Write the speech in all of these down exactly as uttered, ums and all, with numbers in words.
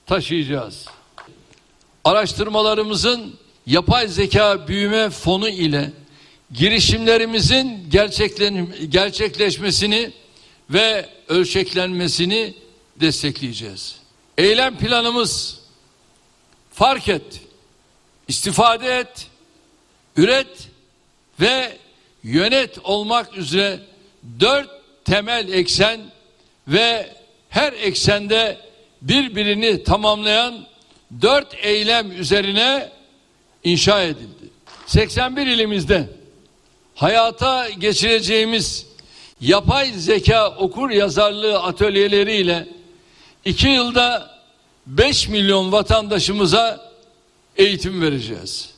taşıyacağız. Araştırmalarımızın yapay zeka büyüme fonu ile girişimlerimizin gerçekleşmesini ve ölçeklenmesini destekleyeceğiz. Eylem planımız fark et, istifade et, üret ve yönet olmak üzere dört temel eksen ve her eksende birbirini tamamlayan dört eylem üzerine inşa edildi. seksen bir ilimizde hayata geçireceğimiz yapay zeka okur yazarlığı atölyeleriyle iki yılda beş milyon vatandaşımıza eğitim vereceğiz.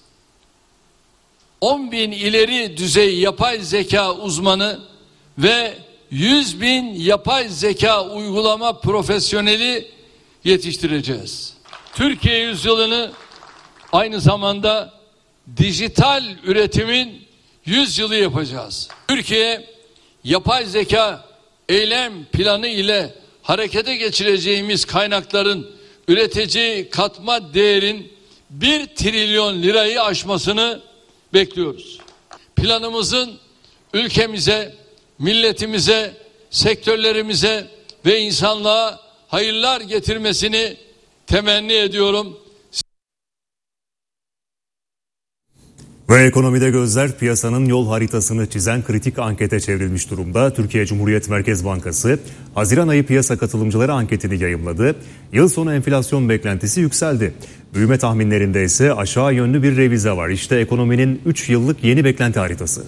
on bin ileri düzey yapay zeka uzmanı ve yüz bin yapay zeka uygulama profesyoneli yetiştireceğiz. Türkiye yüzyılını aynı zamanda dijital üretimin yüzyılı yapacağız. Türkiye yapay zeka eylem planı ile harekete geçireceğimiz kaynakların üretici katma değerin bir trilyon lirayı aşmasını bekliyoruz. Planımızın ülkemize, milletimize, sektörlerimize ve insanlığa hayırlar getirmesini temenni ediyorum. Ve ekonomide gözler piyasanın yol haritasını çizen kritik ankete çevrilmiş durumda. Türkiye Cumhuriyet Merkez Bankası Haziran ayı piyasa katılımcıları anketini yayımladı. Yıl sonu enflasyon beklentisi yükseldi. Büyüme tahminlerinde ise aşağı yönlü bir revize var. İşte ekonominin üç yıllık yeni beklenti haritası.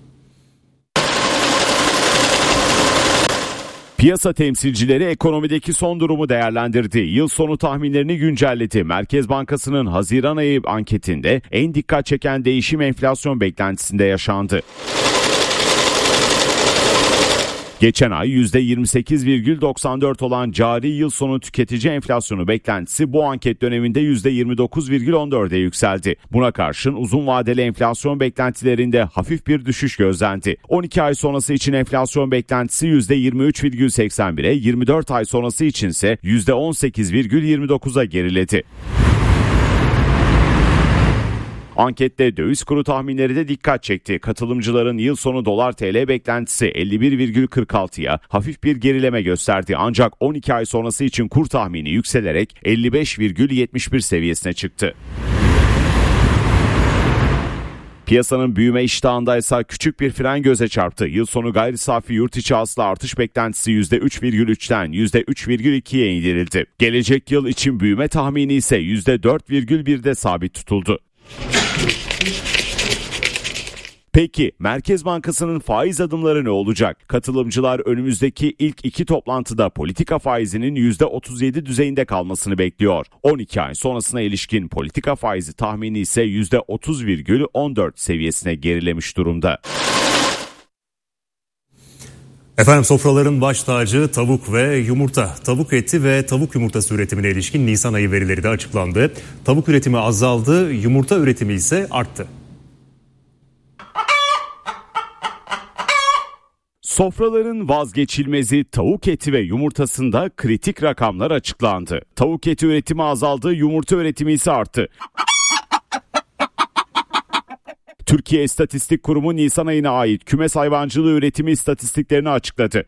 Piyasa temsilcileri ekonomideki son durumu değerlendirdi. Yıl sonu tahminlerini güncelledi. Merkez Bankası'nın Haziran ayı anketinde en dikkat çeken değişim enflasyon beklentisinde yaşandı. Geçen ay yüzde yirmi sekiz virgül doksan dört olan cari yıl sonu tüketici enflasyonu beklentisi bu anket döneminde yüzde yirmi dokuz virgül on dörde yükseldi. Buna karşın uzun vadeli enflasyon beklentilerinde hafif bir düşüş gözlendi. on iki ay sonrası için enflasyon beklentisi yüzde yirmi üç virgül seksen bire, yirmi dört ay sonrası içinse yüzde on sekiz virgül yirmi dokuza geriledi. Ankette döviz kuru tahminleri de dikkat çekti. Katılımcıların yıl sonu dolar T L beklentisi elli bir virgül kırk altıya hafif bir gerileme gösterdi. Ancak on iki ay sonrası için kur tahmini yükselerek elli beş virgül yetmiş bir seviyesine çıktı. Piyasanın büyüme iştahındaysa küçük bir fren göze çarptı. Yıl sonu gayri safi yurt içi hasıla artış beklentisi yüzde üç virgül üçten yüzde üç virgül ikiye indirildi. Gelecek yıl için büyüme tahmini ise yüzde dört virgül birde sabit tutuldu. Peki Merkez Bankası'nın faiz adımları ne olacak? Katılımcılar önümüzdeki ilk iki toplantıda politika faizinin yüzde otuz yedi düzeyinde kalmasını bekliyor. on iki ay sonrasına ilişkin politika faizi tahmini ise yüzde otuz virgül on dört seviyesine gerilemiş durumda. Efendim sofraların baş tacı tavuk ve yumurta. Tavuk eti ve tavuk yumurtası üretimine ilişkin Nisan ayı verileri de açıklandı. Tavuk üretimi azaldı, yumurta üretimi ise arttı. Sofraların vazgeçilmezi tavuk eti ve yumurtasında kritik rakamlar açıklandı. Tavuk eti üretimi azaldı, yumurta üretimi ise arttı. Türkiye İstatistik Kurumu Nisan ayına ait kümes hayvancılığı üretimi istatistiklerini açıkladı.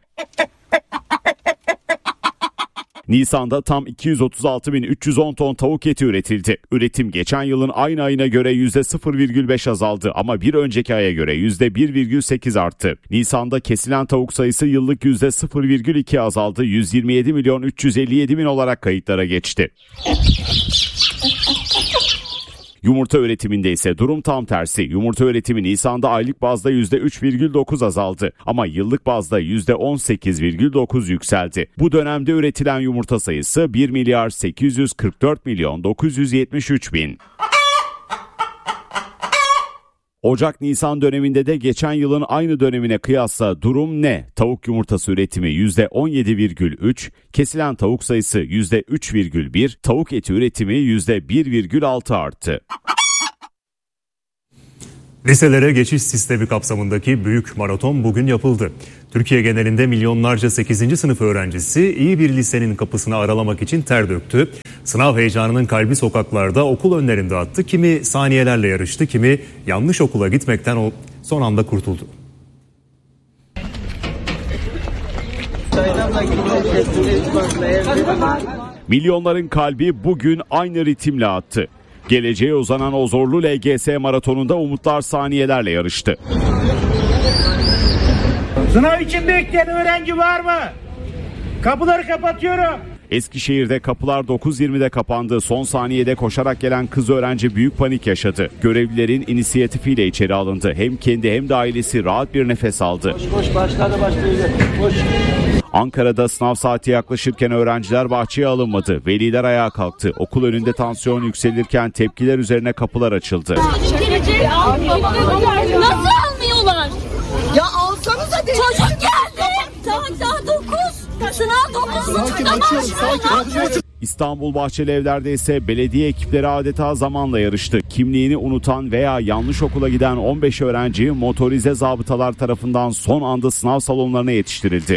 Nisan'da tam iki yüz otuz altı bin üç yüz on ton tavuk eti üretildi. Üretim geçen yılın aynı ayına göre yüzde sıfır virgül beş azaldı ama bir önceki aya göre yüzde bir virgül sekiz arttı. Nisan'da kesilen tavuk sayısı yıllık yüzde sıfır virgül iki azaldı. yüz yirmi yedi milyon üç yüz elli yedi bin olarak kayıtlara geçti. Yumurta üretiminde ise durum tam tersi. Yumurta üretimi Nisan'da aylık bazda yüzde üç virgül dokuz azaldı ama yıllık bazda yüzde on sekiz virgül dokuz yükseldi. Bu dönemde üretilen yumurta sayısı bir milyar sekiz yüz kırk dört milyon dokuz yüz yetmiş üç bin. Ocak-Nisan döneminde de geçen yılın aynı dönemine kıyasla durum ne? Tavuk yumurtası üretimi yüzde on yedi virgül üç, kesilen tavuk sayısı yüzde üç virgül bir, tavuk eti üretimi yüzde bir virgül altı arttı. Liselere geçiş sistemi kapsamındaki büyük maraton bugün yapıldı. Türkiye genelinde milyonlarca sekizinci sınıf öğrencisi iyi bir lisenin kapısını aralamak için ter döktü. Sınav heyecanının kalbi sokaklarda, okul önlerinde attı. Kimi saniyelerle yarıştı, kimi yanlış okula gitmekten o son anda kurtuldu. Milyonların kalbi bugün aynı ritimle attı. Geleceğe uzanan o zorlu L G S maratonunda umutlar saniyelerle yarıştı. Sınav için bekleyen öğrenci var mı? Kapıları kapatıyorum. Eskişehir'de kapılar dokuz yirmide kapandı. Son saniyede koşarak gelen kız öğrenci büyük panik yaşadı. Görevlilerin inisiyatifiyle içeri alındı. Hem kendi hem de ailesi rahat bir nefes aldı. Koş koş başladı başlayacak. Koş. Ankara'da sınav saati yaklaşırken öğrenciler bahçeye alınmadı. Veliler ayağa kalktı. Okul önünde tansiyon yükselirken tepkiler üzerine kapılar açıldı. Nasıl almıyorlar? Ya alsanıza dedi. Çocuk geldi. Tamam daha dokuz. Sınav dokuz. İstanbul Bahçelievler'de ise belediye ekipleri adeta zamanla yarıştı. Kimliğini unutan veya yanlış okula giden on beş öğrenci motorize zabıtalar tarafından son anda sınav salonlarına yetiştirildi.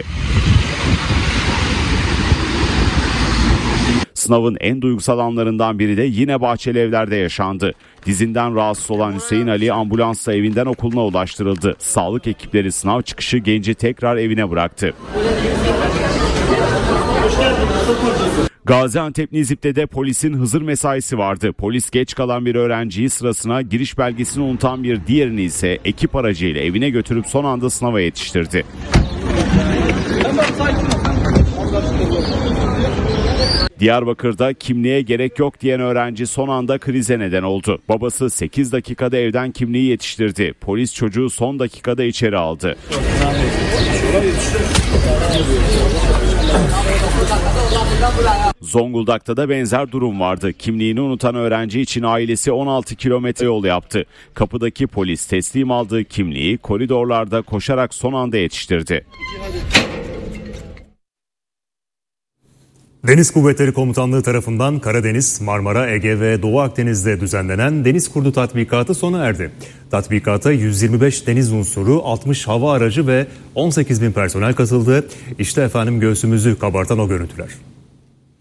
Sınavın en duygusal anlarından biri de yine Bahçelievler'de yaşandı. Dizinden rahatsız olan Hüseyin Ali ambulansla evinden okuluna ulaştırıldı. Sağlık ekipleri sınav çıkışı genci tekrar evine bıraktı. Gaziantep Nizip'te polisin Hızır mesaisi vardı. Polis geç kalan bir öğrenciyi sırasına, giriş belgesini unutan bir diğerini ise ekip aracıyla evine götürüp son anda sınava yetiştirdi. Diyarbakır'da kimliğe gerek yok diyen öğrenci son anda krize neden oldu. Babası sekiz dakikada evden kimliği yetiştirdi. Polis çocuğu son dakikada içeri aldı. Zonguldak'ta da benzer durum vardı. Kimliğini unutan öğrenci için ailesi on altı kilometre yol yaptı. Kapıdaki polis teslim aldığı kimliği koridorlarda koşarak son anda yetiştirdi. Deniz Kuvvetleri Komutanlığı tarafından Karadeniz, Marmara, Ege ve Doğu Akdeniz'de düzenlenen Deniz Kurdu tatbikatı sona erdi. Tatbikata yüz yirmi beş deniz unsuru, altmış hava aracı ve on sekiz bin personel katıldı. İşte efendim göğsümüzü kabartan o görüntüler.